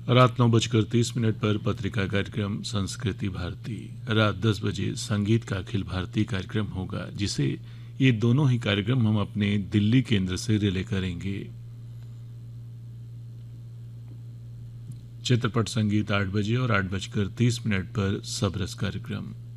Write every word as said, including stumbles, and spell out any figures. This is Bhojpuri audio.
रात नौ बजकर तीस मिनट पर पत्रिका कार्यक्रम संस्कृति भारती। रात दस बजे संगीत का अखिल भारतीय कार्यक्रम होगा, जिसे ये दोनों ही कार्यक्रम हम अपने दिल्ली केंद्र से रिले करेंगे। चित्रपट संगीत आठ बजे और आठ बजकर तीस मिनट पर सबरस कार्यक्रम।